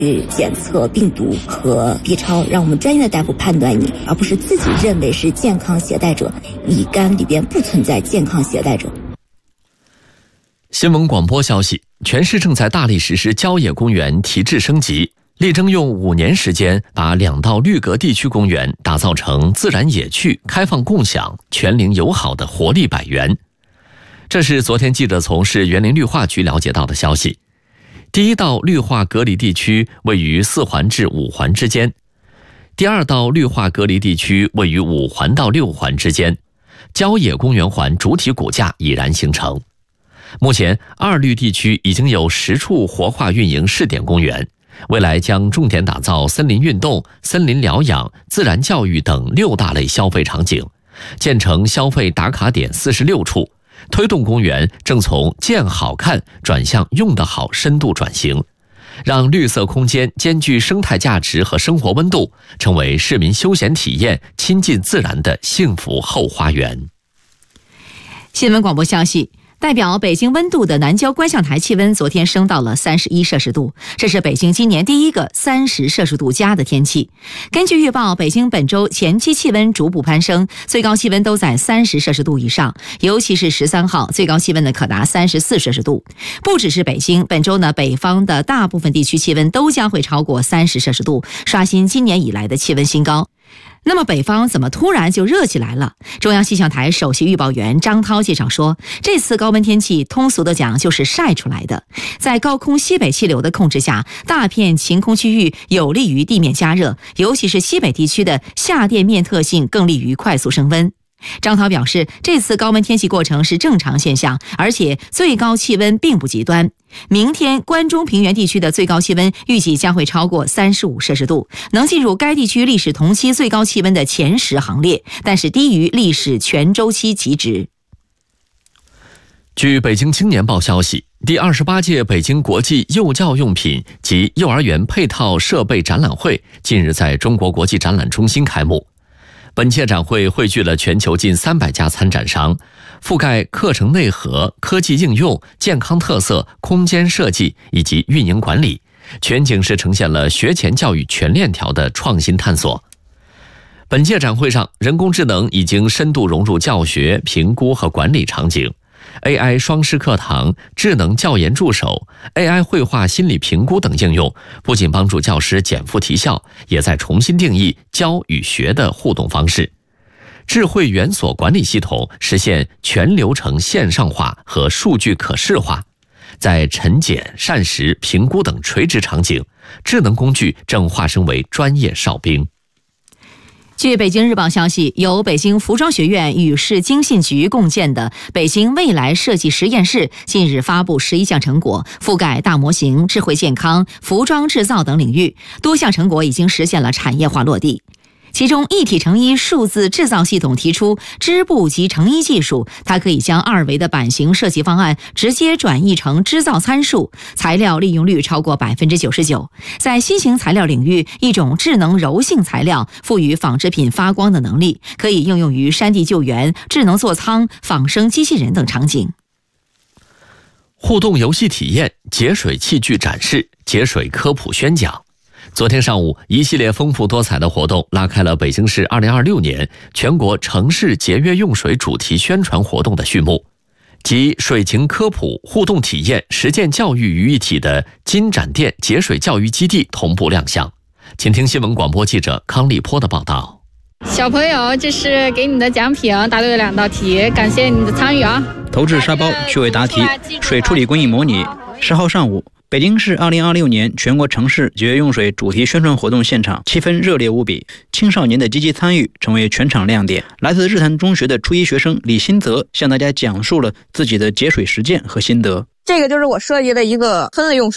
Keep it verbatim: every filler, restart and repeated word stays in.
去检测病毒和 B 超，让我们专业的大夫判断你，而不是自己认为是健康携带者，乙肝里边不存在健康携带者。 新闻广播消息，全市正在大力实施郊野公园提质升级，力争用五年时间把两道绿格地区公园打造成自然野趣、开放共享、全龄友好的活力百园。这是昨天记者从市园林绿化局了解到的消息。第一道绿化隔离地区位于四环至五环之间，第二道绿化隔离地区位于五环到六环之间，郊野公园环主体骨架已然形成。目前二绿地区已经有十处活化运营试点公园，未来将重点打造森林运动、森林疗养、自然教育等六大类消费场景，建成消费打卡点四十六处，推动公园正从建好看转向用得好深度转型，让绿色空间兼具生态价值和生活温度，成为市民休闲体验、亲近自然的幸福后花园。 新闻广播消息，代表北京温度的南郊观象台气温昨天升到了三十一摄氏度，这是北京今年第一个三十摄氏度加的天气。根据预报，北京本周前期气温逐步攀升，最高气温都在三十摄氏度以上，尤其是十三号最高气温呢可达三十四摄氏度。不只是北京，本周呢北方的大部分地区气温都将会超过三十摄氏度，刷新今年以来的气温新高。那么北方怎么突然就热起来了？中央气象台首席预报员张涛介绍说，这次高温天气通俗的讲就是晒出来的。在高空西北气流的控制下，大片晴空区域有利于地面加热，尤其是西北地区的下垫面特性更利于快速升温。张涛表示，这次高温天气过程是正常现象，而且最高气温并不极端。明天关中平原地区的最高气温预计将会超过三十五摄氏度，能进入该地区历史同期最高气温的前十行列，但是低于历史全周期极值。 据北京青年报消息，第二十八届北京国际幼教用品及幼儿园配套设备展览会近日在中国国际展览中心开幕。本届展会汇聚了全球近三百家参展商，覆盖课程内核、科技应用、健康特色、空间设计以及运营管理，全景式呈现了学前教育全链条的创新探索。本届展会上，人工智能已经深度融入教学、评估和管理场景。A I 双师课堂、智能教研助手、A I 绘画心理评估等应用，不仅帮助教师减负提效，也在重新定义教与学的互动方式。智慧园所管理系统实现全流程线上化和数据可视化，在晨检、膳食、评估等垂直场景，智能工具正化身为专业哨兵。 据北京日报消息，由北京服装学院与市经信局共建的北京未来设计实验室近日发布十一项成果，覆盖大模型、智慧健康、服装制造等领域，多项成果已经实现了产业化落地。其中一体成衣数字制造系统提出织布及成衣技术，它可以将二维的版型设计方案直接转译成织造参数，材料利用率超过 百分之九十九。 在新型材料领域，一种智能柔性材料赋予纺织品发光的能力，可以应用于山地救援、智能座舱、仿生机器人等场景。 互动游戏体验、节水器具展示、节水科普宣讲。昨天上午，一系列丰富多彩的活动拉开了北京市二零二六年全国城市节约用水主题宣传活动的序幕，集水情科普、互动体验、实践教育于一体的金展店节水教育基地同步亮相。请听新闻广播记者康立波的报道。 小朋友，这是给你的奖品，答对了两道题，感谢你的参与啊！ 投掷沙包，趣味答题，水处理工艺模拟。十号上午，北京市二零二六年全国城市节约用水主题宣传活动现场气氛热烈无比，青少年的积极参与成为全场亮点。来自日坛中学的初一学生李新泽向大家讲述了自己的节水实践和心得。 这个就是我设计的一个喷了用水